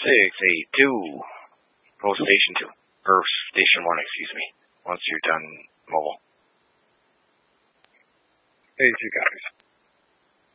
682. Post station 2. Or station 1, excuse me. Once you're done mobile. 82 copies.